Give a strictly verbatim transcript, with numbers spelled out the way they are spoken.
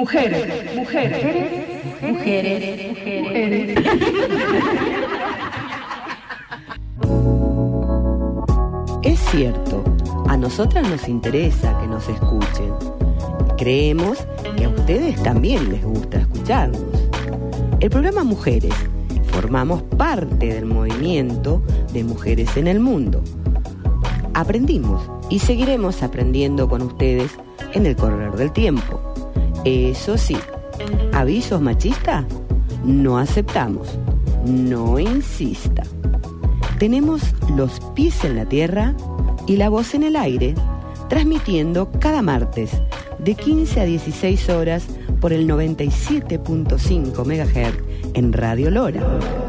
Mujeres, mujeres, mujeres, mujeres. Es cierto, a nosotras nos interesa que nos escuchen. Creemos que a ustedes también les gusta escucharnos. El programa Mujeres formamos parte del movimiento de mujeres en el mundo. Aprendimos y seguiremos aprendiendo con ustedes en el correr del tiempo. Eso sí, avisos machistas no aceptamos. No insista. Tenemos los pies en la tierra y la voz en el aire, transmitiendo cada martes de quince a dieciséis horas por el noventa y siete punto cinco megahertz en Radio Lora.